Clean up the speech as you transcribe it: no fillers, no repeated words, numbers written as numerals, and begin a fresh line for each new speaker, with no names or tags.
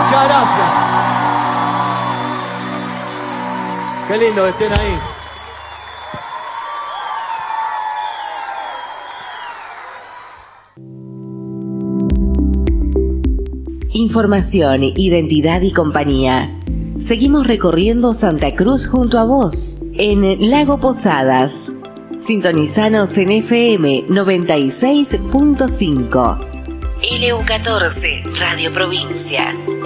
Muchas gracias. Qué lindo que estén ahí.
Información, identidad y compañía. Seguimos recorriendo Santa Cruz junto a vos, en Lago Posadas. Sintonizanos en FM 96.5. LU14, Radio Provincia.